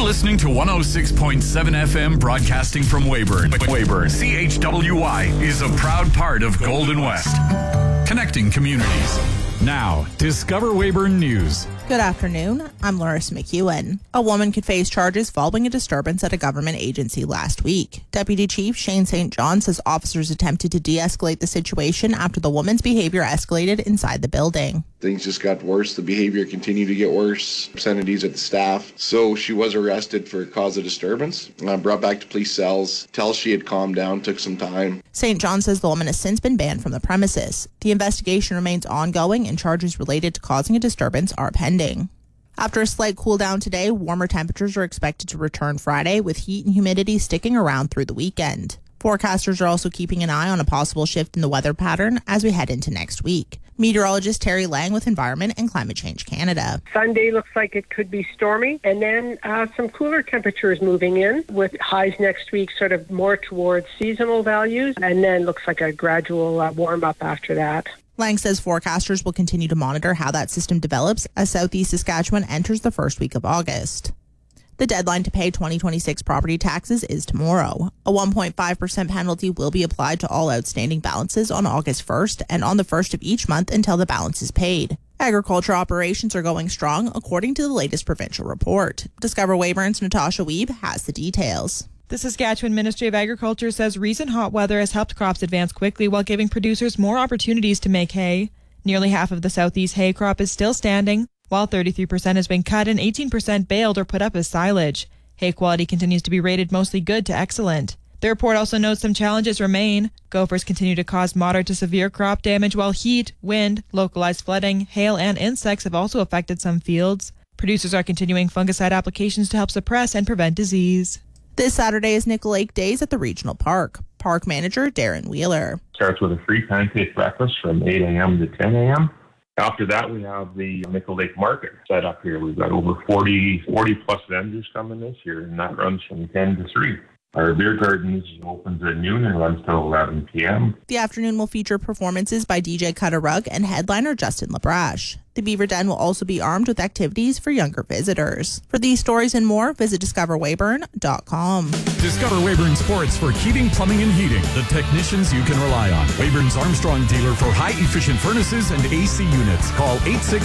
listening to 106.7 FM broadcasting from Weyburn. Weyburn, CHWY is a proud part of Golden West. Connecting communities. Now, Discover Weyburn News. Good afternoon. I'm Larissa McEwen. A woman could face charges following a disturbance at a government agency last week. Deputy Chief Shane St. John says officers attempted to de-escalate the situation after the woman's behavior escalated inside the building. Things just got worse. The behavior continued to get worse. Obscenities at the staff. So she was arrested for cause of disturbance. Brought back to police cells. Till she had calmed down, took some time. St. John says the woman has since been banned from the premises. The investigation remains ongoing and charges related to causing a disturbance are pending. After a slight cool down today, warmer temperatures are expected to return Friday, with heat and humidity sticking around through the weekend. Forecasters are also keeping an eye on a possible shift in the weather pattern as we head into next week. Meteorologist Terry Lang with Environment and Climate Change Canada. Sunday looks like it could be stormy, and then some cooler temperatures moving in, with highs next week sort of more towards seasonal values, and then looks like a gradual warm-up after that. Lang says forecasters will continue to monitor how that system develops as southeast Saskatchewan enters the first week of August. The deadline to pay 2026 property taxes is tomorrow. A 1.5% penalty will be applied to all outstanding balances on August 1st and on the 1st of each month until the balance is paid. Agriculture operations are going strong, according to the latest provincial report. Discover Weyburn's Natasha Wiebe has the details. The Saskatchewan Ministry of Agriculture says recent hot weather has helped crops advance quickly while giving producers more opportunities to make hay. Nearly half of the southeast hay crop is still standing, while 33% has been cut and 18% baled or put up as silage. Hay quality continues to be rated mostly good to excellent. The report also notes some challenges remain. Gophers continue to cause moderate to severe crop damage, while heat, wind, localized flooding, hail, and insects have also affected some fields. Producers are continuing fungicide applications to help suppress and prevent disease. This Saturday is Nickel Lake Days at the Regional Park. Park Manager Darren Wheeler. Starts with a free pancake breakfast from 8 a.m. to 10 a.m. After that, we have the Nickel Lake Market set up here. We've got over 40 plus vendors coming this year, and that runs from 10 to 3. Our beer gardens opens at noon and runs till 11 p.m. The afternoon will feature performances by DJ Cut a Rug and headliner Justin Labrache. The Beaver Den will also be armed with activities for younger visitors. For these stories and more, visit discoverweyburn.com. Discover Weyburn Sports for heating, plumbing, and heating. The technicians you can rely on. Weyburn's Armstrong dealer for high-efficient furnaces and AC units. Call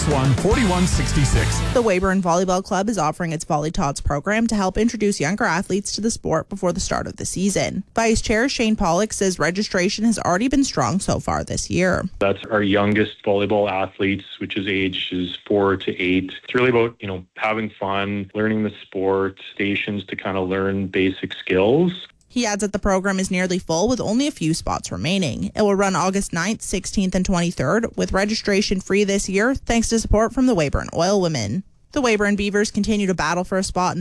861-4166. The Weyburn Volleyball Club is offering its Volley Tots program to help introduce younger athletes to the sport before the start of the season. Vice Chair Shane Pollock says registration has already been strong so far this year. That's our youngest volleyball athletes, which is ages 4 to 8. It's really about, having fun, learning the sport, stations to kind of learn basic skills. He adds that the program is nearly full with only a few spots remaining. It will run August 9th, 16th, and 23rd, with registration free this year thanks to support from the Weyburn Oil Women. The Weyburn Beavers continue to battle for a spot in